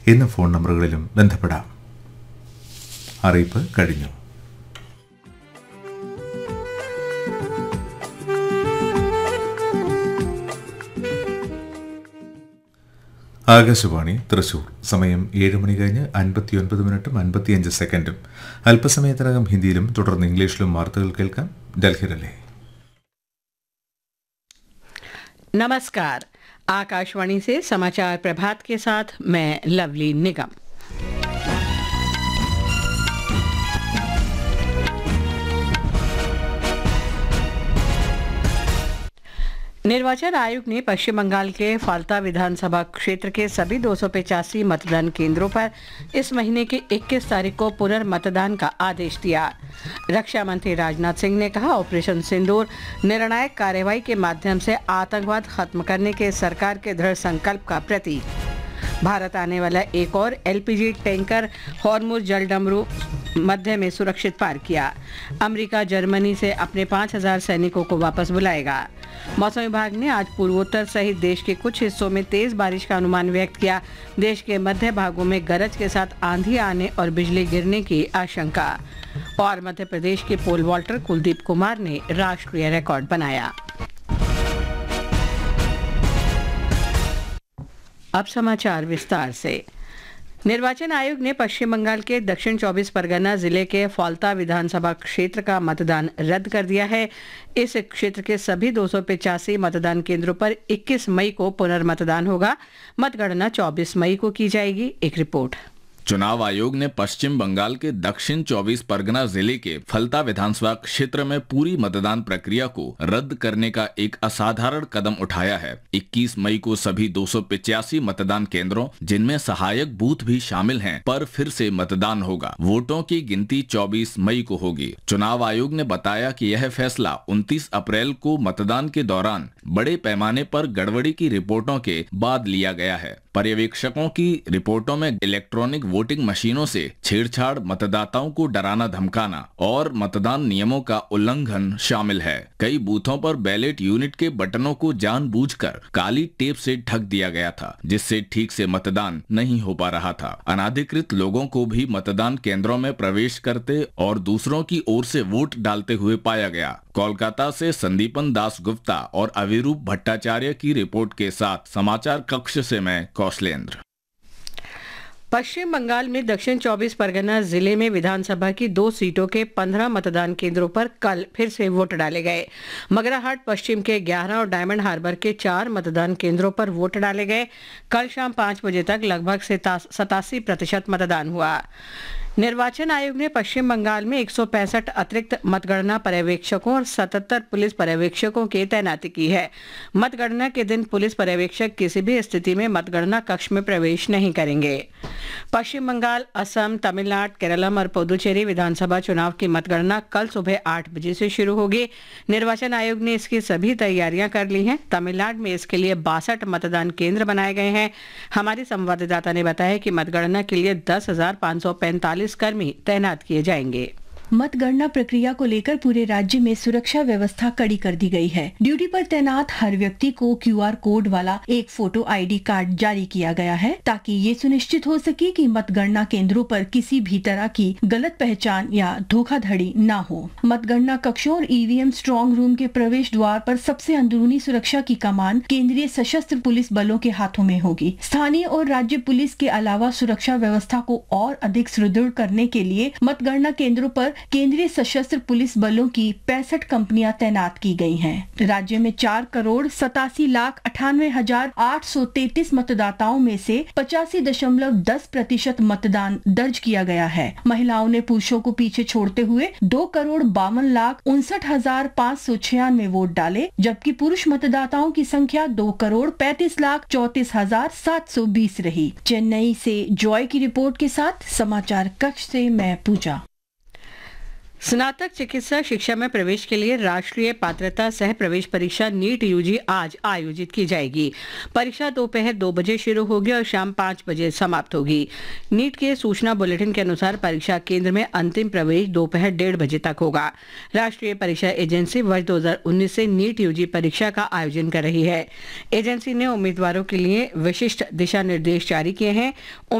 എന്ന ഫോൺ നമ്പറുകളിലും ബന്ധപ്പെടാം. അറിയിപ്പ് കഴിഞ്ഞു. ആകാശവാണി തൃശൂർ. സമയം 7 മണി കഴിഞ്ഞ് 59 മിനിറ്റും 55 സെക്കൻഡും. അല്പസമയത്തിനകം ഹിന്ദിയിലും തുടർന്ന് ഇംഗ്ലീഷിലും വാർത്തകൾ കേൾക്കാം. ഡൽഹിയിലെ नमस्कार. आकाशवाणी से समाचार प्रभात के साथ मैं लवली निगम. निर्वाचन आयोग ने पश्चिम बंगाल के फाल्ता विधानसभा क्षेत्र के सभी 285 मतदान केंद्रों पर इस महीने की 21 तारीख को पुनर्मतदान का आदेश दिया. रक्षा मंत्री राजनाथ सिंह ने कहा, ऑपरेशन सिंदूर निर्णायक कार्रवाई के माध्यम से आतंकवाद खत्म करने के सरकार के दृढ़ संकल्प का प्रतीक. भारत आने वाला एक और एलपीजी टैंकर हॉर्मुज जलडमरू मध्य में सुरक्षित पार किया. अमेरिका जर्मनी से अपने 5000 सैनिकों को वापस बुलाएगा. मौसम विभाग ने आज पूर्वोत्तर सहित देश के कुछ हिस्सों में तेज बारिश का अनुमान व्यक्त किया. देश के मध्य भागों में गरज के साथ आंधी आने और बिजली गिरने की आशंका. और मध्य प्रदेश के पोल वॉल्टर कुलदीप कुमार ने राष्ट्रीय रिकॉर्ड बनाया. अब समाचार विस्तार से. निर्वाचन आयोग ने पश्चिम बंगाल के दक्षिण 24 परगना जिले के फाल्ता विधानसभा क्षेत्र का मतदान रद्द कर दिया है. इस क्षेत्र के सभी 285 मतदान केंद्रों पर 21 मई को पुनर्मतदान होगा. मतगणना 24 मई को की जाएगी. एक रिपोर्ट. चुनाव आयोग ने पश्चिम बंगाल के दक्षिण 24 परगना जिले के फलता विधानसभा क्षेत्र में पूरी मतदान प्रक्रिया को रद्द करने का एक असाधारण कदम उठाया है. 21 मई को सभी 285 मतदान केंद्रों, जिनमें सहायक बूथ भी शामिल हैं, पर फिर से मतदान होगा. वोटों की गिनती 24 मई को होगी. चुनाव आयोग ने बताया कि यह फैसला 29 अप्रैल को मतदान के दौरान बड़े पैमाने पर गड़बड़ी की रिपोर्टों के बाद लिया गया है. पर्यवेक्षकों की रिपोर्टों में इलेक्ट्रॉनिक वोटिंग मशीनों से छेड़छाड़, मतदाताओं को डराना धमकाना और मतदान नियमों का उल्लंघन शामिल है. कई बूथों पर बैलेट यूनिट के बटनों को जानबूझकर काली टेप से ढक दिया गया था, जिससे ठीक से मतदान नहीं हो पा रहा था. अनाधिकृत लोगों को भी मतदान केंद्रों में प्रवेश करते और दूसरों की ओर से वोट डालते हुए पाया गया. कोलकाता से संदीपन दास गुप्ता और अविरूप भट्टाचार्य की रिपोर्ट के साथ समाचार कक्ष से मैं कौशलेंद्र. पश्चिम बंगाल में दक्षिण 24 परगना जिले में विधानसभा की 2 सीटों के 15 मतदान केंद्रों पर कल फिर से वोट डाले गए. मगराहाट पश्चिम के 11 और डायमंड हार्बर के 4 मतदान केंद्रों पर वोट डाले गए. कल शाम 5 बजे तक लगभग 87% मतदान हुआ. निर्वाचन आयोग ने पश्चिम बंगाल में 165 अतिरिक्त मतगणना पर्यवेक्षकों और 77 पुलिस पर्यवेक्षकों की तैनाती की है. मतगणना के दिन पुलिस पर्यवेक्षक किसी भी स्थिति में मतगणना कक्ष में प्रवेश नहीं करेंगे. पश्चिम बंगाल, असम, तमिलनाडु, केरलम और पुदुचेरी विधानसभा चुनाव की मतगणना कल सुबह 8 बजे से शुरू होगी. निर्वाचन आयोग ने इसकी सभी तैयारियां कर ली हैं. तमिलनाडु में इसके लिए 62 मतदान केंद्र बनाए गए हैं. हमारी संवाददाता ने बताया कि मतगणना के लिए 10,545 कर्मी तैनात किए जाएंगे. मतगणना प्रक्रिया को लेकर पूरे राज्य में सुरक्षा व्यवस्था कड़ी कर दी गई है. ड्यूटी पर तैनात हर व्यक्ति को क्यूआर कोड वाला एक फोटो आईडी कार्ड जारी किया गया है, ताकि ये सुनिश्चित हो सके कि मतगणना केंद्रों पर किसी भी तरह की गलत पहचान या धोखाधड़ी न हो. मतगणना कक्षों और ईवीएम स्ट्रांग रूम के प्रवेश द्वार पर सबसे अंदरूनी सुरक्षा की कमान केंद्रीय सशस्त्र पुलिस बलों के हाथों में होगी. स्थानीय और राज्य पुलिस के अलावा सुरक्षा व्यवस्था को और अधिक सुदृढ़ करने के लिए मतगणना केंद्रों पर केंद्रीय सशस्त्र पुलिस बलों की 65 कंपनियां तैनात की गई हैं. राज्य में 4,87,98,833 मतदाताओं में से 85.10% मतदान दर्ज किया गया है. महिलाओं ने पुरुषों को पीछे छोड़ते हुए 2,52,59,596 वोट डाले, जबकि पुरुष मतदाताओं की संख्या 2,35,34,720 रही. चेन्नई से जॉय की रिपोर्ट के साथ समाचार कक्ष से मैं पूजा. स्नातक चिकित्सा शिक्षा में प्रवेश के लिए राष्ट्रीय पात्रता सह प्रवेश परीक्षा नीट यूजी आज आयोजित की जाएगी. परीक्षा दोपहर 2 बजे शुरू होगी और शाम 5 बजे समाप्त होगी. नीट के सूचना बुलेटिन के अनुसार परीक्षा केंद्र में अंतिम प्रवेश दोपहर 1:30 बजे तक होगा. राष्ट्रीय परीक्षा एजेंसी वर्ष 2019 से नीट यूजी परीक्षा का आयोजन कर रही है. एजेंसी ने उम्मीदवारों के लिए विशिष्ट दिशा निर्देश जारी किए हैं.